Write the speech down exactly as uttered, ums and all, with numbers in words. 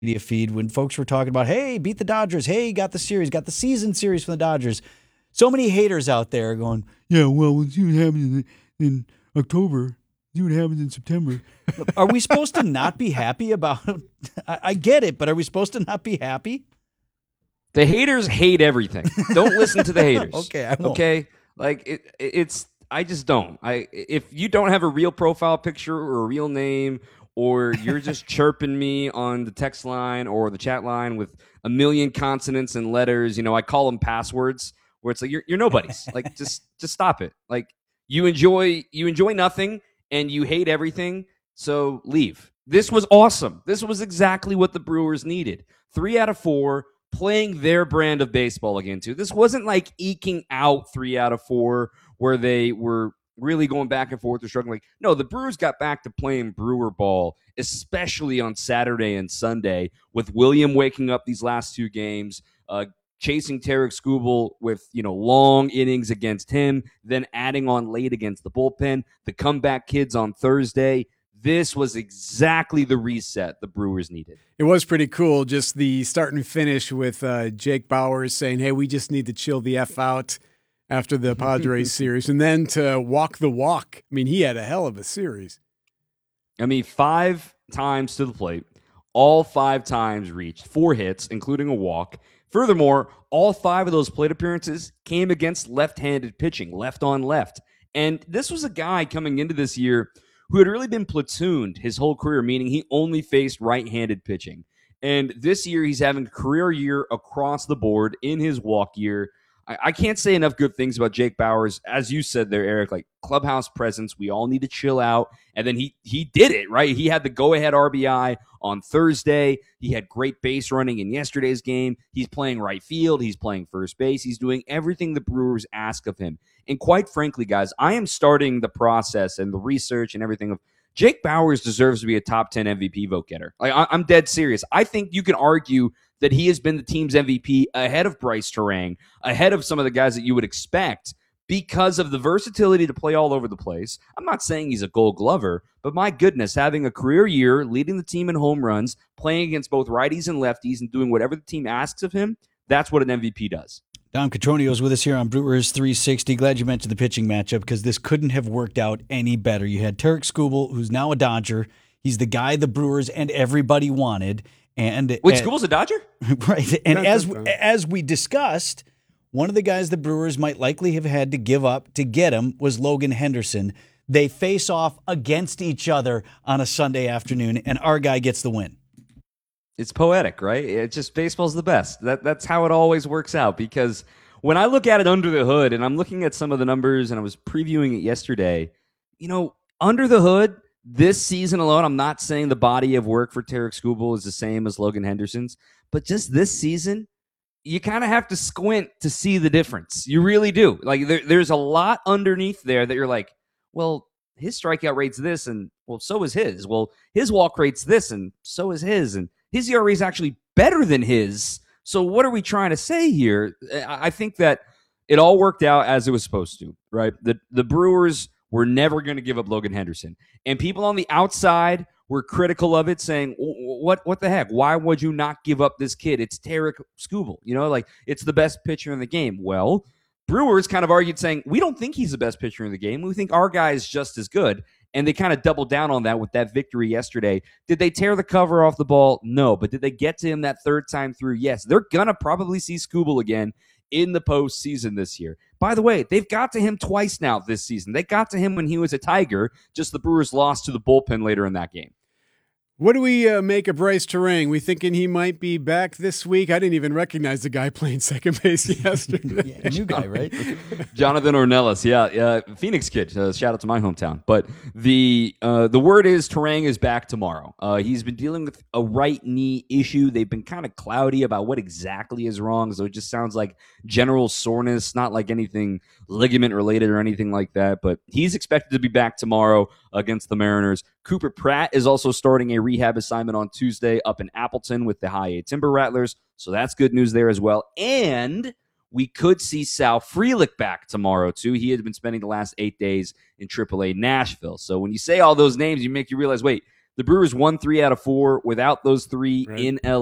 media feed when folks were talking about, hey, beat the Dodgers. Hey, got the series, got the season series from the Dodgers. So many haters out there going, yeah, well, we'll see what happens in, in October. See what happens in September. Are we supposed to not be happy about I, I get it, but are we supposed to not be happy? The haters hate everything. Don't listen to the haters. Okay, I won't. Okay? Like, it, it's, I just don't. I If you don't have a real profile picture or a real name, or you're just chirping me on the text line or the chat line with a million consonants and letters, you know, I call them passwords, where it's like, you're, you're nobodies. Like, just, just stop it. Like, you enjoy, you enjoy nothing and you hate everything, so leave. This was awesome. This was exactly what the Brewers needed. Three out of four, playing their brand of baseball again, too. This wasn't like eking out three out of four where they were really going back and forth or struggling. Like, no, the Brewers got back to playing Brewer ball, especially on Saturday and Sunday, with William waking up these last two games, uh, chasing Tarek Skubal with, you know, long innings against him, then adding on late against the bullpen, the comeback kids on Thursday. This was exactly the reset the Brewers needed. It was pretty cool, just the start and finish with uh, Jake Bauers saying, hey, we just need to chill the F out after the Padres series, and then to walk the walk. I mean, he had a hell of a series. I mean, five times to the plate, all five times reached, four hits, including a walk. Furthermore, all five of those plate appearances came against left-handed pitching, left on left. And this was a guy coming into this year who had really been platooned his whole career, meaning he only faced right-handed pitching. And this year, he's having a career year across the board in his walk year. I, I can't say enough good things about Jake Bauers. As you said there, Eric, like clubhouse presence, we all need to chill out. And then he he did it, right? He had the go-ahead R B I on Thursday. He had great base running in yesterday's game. He's playing right field. He's playing first base. He's doing everything the Brewers ask of him. And quite frankly, guys, I am starting the process and the research and everything of Jake Bauers deserves to be a top ten M V P vote getter. Like, I, I'm dead serious. I think you can argue that he has been the team's M V P ahead of Bryce Terang, ahead of some of the guys that you would expect because of the versatility to play all over the place. I'm not saying he's a Gold Glover, but my goodness, having a career year, leading the team in home runs, playing against both righties and lefties, and doing whatever the team asks of him, that's what an M V P does. Dom Catronio is with us here on Brewers three sixty. Glad you mentioned the pitching matchup because this couldn't have worked out any better. You had Tarek Skubal, who's now a Dodger. He's the guy the Brewers and everybody wanted. And Wait, and, Skubal's a Dodger? Right. And as as we discussed, one of the guys the Brewers might likely have had to give up to get him was Logan Henderson. They face off against each other on a Sunday afternoon, and our guy gets the win. It's poetic, right? It's just baseball's the best. That That's how it always works out, because when I look at it under the hood, and I'm looking at some of the numbers, and I was previewing it yesterday, you know, under the hood, this season alone, I'm not saying the body of work for Tarek Skubal is the same as Logan Henderson's, but just this season, you kind of have to squint to see the difference. You really do. Like, there, there's a lot underneath there that you're like, well, his strikeout rate's this, and, well, so is his. Well, his walk rate's this, and so is his. And his E R A is actually better than his. So what are we trying to say here? I think that it all worked out as it was supposed to, right? The, the Brewers were never going to give up Logan Henderson. And people on the outside were critical of it, saying, what what the heck? Why would you not give up this kid? It's Tarek Skubal. You know, like, it's the best pitcher in the game. Well, Brewers kind of argued saying, we don't think he's the best pitcher in the game. We think our guy is just as good. And they kind of doubled down on that with that victory yesterday. Did they tear the cover off the ball? No. But did they get to him that third time through? Yes. They're going to probably see Skubal again in the postseason this year. By the way, they've got to him twice now this season. They got to him when he was a Tiger, just the Brewers lost to the bullpen later in that game. What do we uh, make of Bryce Terang? We thinking he might be back this week? I didn't even recognize the guy playing second base yesterday. Yeah, new guy, right? Jonathan Ornelas, yeah, uh, Phoenix kid. Uh, shout out to my hometown. But the uh, the word is Terang is back tomorrow. Uh, he's been dealing with a right knee issue. They've been kind of cloudy about what exactly is wrong, so it just sounds like general soreness, not like anything ligament related or anything like that. But he's expected to be back tomorrow against the Mariners. Cooper Pratt is also starting a rehab assignment on Tuesday up in Appleton with the High A Timber Rattlers, so that's good news there as well. And we could see Sal Frelick back tomorrow, too. He had been spending the last eight days in triple A Nashville. So when you say all those names, you make you realize, wait, The Brewers won three out of four without those three Right. in L A.